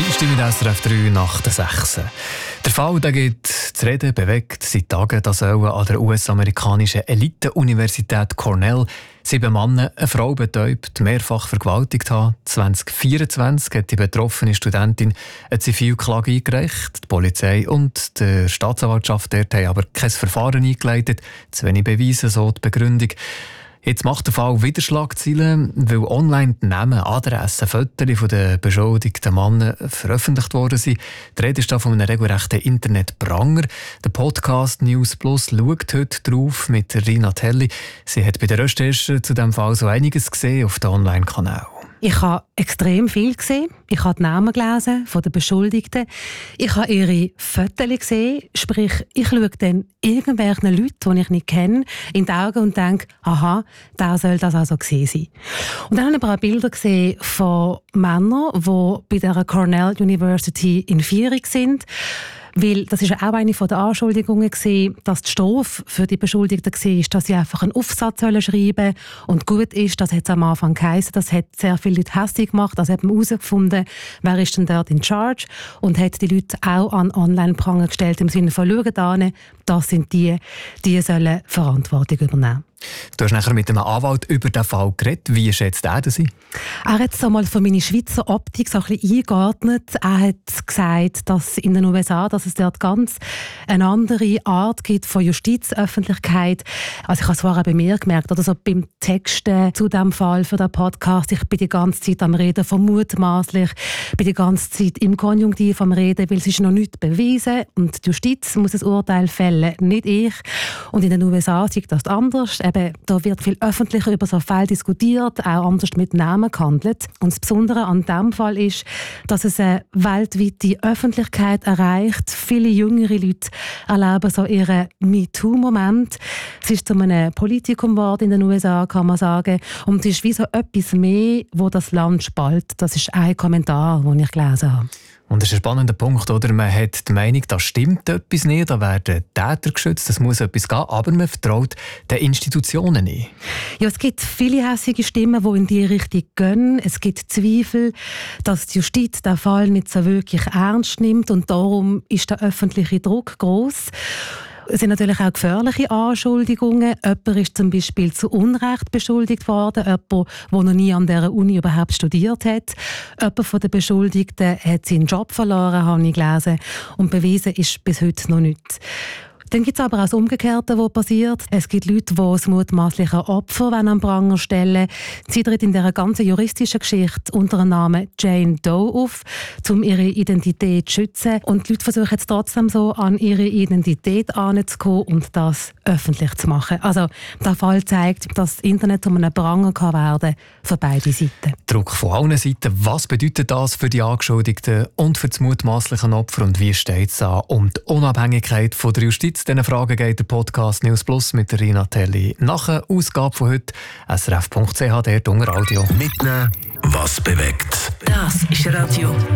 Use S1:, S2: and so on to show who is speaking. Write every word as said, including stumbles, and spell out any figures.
S1: Dienstag mit S R F drei nach der sechs. Der Fall, der geht zu reden, bewegt seit Tagen, dass sollen an der U S-amerikanischen Elite-Universität Cornell sieben Männer eine Frau betäubt, mehrfach vergewaltigt haben. zwanzig vierundzwanzig hat die betroffene Studentin eine Zivilklage eingereicht. Die Polizei und die Staatsanwaltschaft dort haben aber kein Verfahren eingeleitet. Zu wenig Beweise, so die Begründung. Jetzt macht der Fall wieder Schlagzeilen, weil online die Namen, Adressen, Fotos von den beschuldigten Männern veröffentlicht worden sind. Die Rede ist da von einem regelrechten Internetpranger. Der Podcast News Plus schaut heute drauf mit Rina Telli. Sie hat bei der Recherche zu diesem Fall so einiges gesehen auf dem Online-Kanal.
S2: Ich habe extrem viel gesehen. Ich habe die Namen gelesen von den Beschuldigten. Ich habe ihre Fotos gesehen. Sprich, ich schaue dann irgendwelchen Leuten, die ich nicht kenne, in die Augen und denke, aha, da soll das also gewesen sein. Und dann habe ich aber auch Bilder gesehen von Männern, die bei der Cornell University in Führung sind. Weil das ist auch eine der Anschuldigungen gewesen, dass die Strafe für die Beschuldigten war, dass sie einfach einen Aufsatz schreiben sollen. Und gut ist, das hat es am Anfang geheißen, das hat sehr viele Leute hässlich gemacht, das hat man herausgefunden, wer ist denn dort in charge und hat die Leute auch an Online-Pranger gestellt, im Sinne von, schaut an, das sind die, die sollen Verantwortung übernehmen.
S1: Du hast nachher mit einem Anwalt über den Fall geredet. Wie schätzt er das ein?
S2: Er hat es einmal von meiner Schweizer Optik so ein bisschen eingeordnet. Er hat gesagt, dass in den U S A dass es dort ganz eine andere Art gibt von Justizöffentlichkeit. Also ich habe es vorher bei mir gemerkt, oder so beim Texten zu diesem Fall für den Podcast. Ich bin die ganze Zeit am Reden von mutmaßlich, bin die ganze Zeit im Konjunktiv am Reden, weil es ist noch nichts bewiesen und die Justiz muss ein Urteil fällen, nicht ich. Und in den U S A sieht das anders. Eben, da wird viel öffentlicher über so Fälle diskutiert, auch anders mit Namen gehandelt. Und das Besondere an diesem Fall ist, dass es eine weltweite Öffentlichkeit erreicht. Viele jüngere Leute erleben so ihren MeToo-Moment. Es ist zu einem Politikum geworden in den U S A, kann man sagen. Und es ist wie so etwas mehr, wo das Land spaltet. Das ist ein Kommentar, den ich gelesen habe.
S1: Und das ist ein spannender Punkt, oder? Man hat die Meinung, da stimmt etwas nicht, da werden Täter geschützt, es muss etwas gehen, aber man vertraut den Institutionen nicht.
S2: Ja, es gibt viele hässige Stimmen, die in diese Richtung gehen. Es gibt Zweifel, dass die Justiz den Fall nicht so wirklich ernst nimmt und darum ist der öffentliche Druck gross. Es sind natürlich auch gefährliche Anschuldigungen. Jemand ist zum Beispiel zu Unrecht beschuldigt worden, jemand, der noch nie an dieser Uni überhaupt studiert hat. Jemand von den Beschuldigten hat seinen Job verloren, habe ich gelesen. Und bewiesen ist bis heute noch nichts. Dann gibt es aber auch das Umgekehrte, was passiert. Es gibt Leute, die das mutmaßliche Opfer an Pranger stellen. Sie tritt in dieser ganzen juristischen Geschichte unter dem Namen Jane Doe auf, um ihre Identität zu schützen. Und die Leute versuchen jetzt trotzdem so an ihre Identität heranzukommen und das öffentlich zu machen. Also der Fall zeigt, dass das Internet um einen Pranger werden kann für beide Seiten.
S1: Druck von allen Seiten. Was bedeutet das für die Angeschuldigten und für das mutmaßliche Opfer? Und wie steht es an um die Unabhängigkeit von der Justiz? Zu diesen Fragen geht der Podcast News Plus mit Rina Telli. Nach der Ausgabe von heute S R F Punkt C H, dort unter Radio.
S3: Mitnehmen, was bewegt.
S4: Das ist Radio